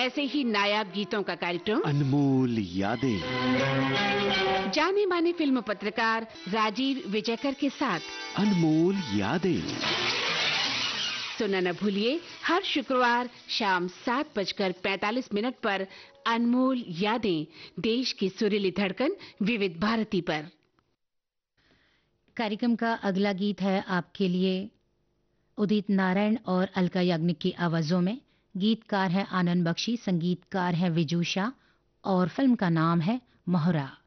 ऐसे ही नायाब गीतों का कार्यक्रम अनमोल यादें। जाने माने फिल्म पत्रकार राजीव विजयकर के साथ अनमोल यादें। सुनना न भूलिए हर शुक्रवार शाम 7:45 पर अनमोल यादें, देश की सुरीली धड़कन विविध भारती पर। कार्यक्रम का अगला गीत है आपके लिए उदित नारायण और अलका याग्निक की आवाजों में। गीतकार है आनंद बख्शी, संगीतकार है विजू शाह और फिल्म का नाम है मोहरा।